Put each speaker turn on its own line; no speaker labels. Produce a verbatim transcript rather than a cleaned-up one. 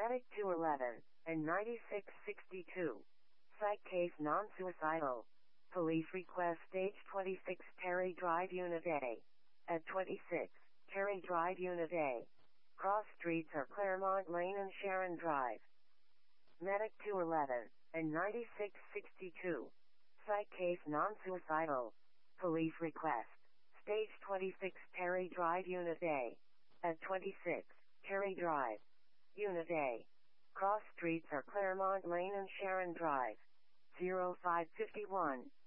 Medic two eleven and ninety-six sixty-two. Psych case non-suicidal. Police request stage twenty-six Terry Drive Unit A. At twenty-six Terry Drive Unit A. Cross streets are Claremont Lane and Sharon Drive. Medic two eleven and ninety-six sixty-two. Psych case non-suicidal. Police request stage twenty-six Terry Drive Unit A. At twenty-six Terry Drive Unit A. Cross streets are Claremont Lane and Sharon Drive. zero five five one.